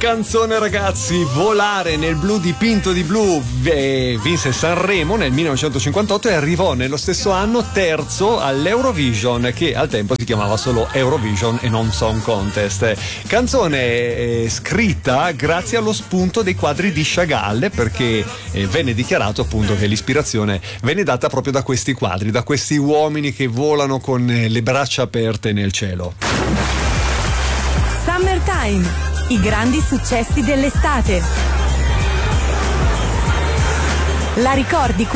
canzone, ragazzi, Volare nel blu dipinto di blu, vinse Sanremo nel 1958 e arrivò nello stesso anno terzo all'Eurovision, che al tempo si chiamava solo Eurovision e non Song Contest. Canzone scritta grazie allo spunto dei quadri di Chagall, perché venne dichiarato appunto che l'ispirazione venne data proprio da questi quadri, da questi uomini che volano con le braccia aperte nel cielo. Summertime, i grandi successi dell'estate. La ricordi